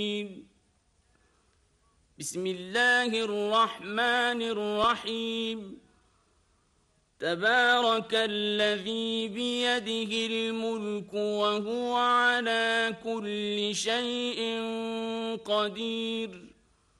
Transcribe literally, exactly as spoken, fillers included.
بسم الله الرحمن الرحيم تبارك الذي بيده الملك وهو على كل شيء قدير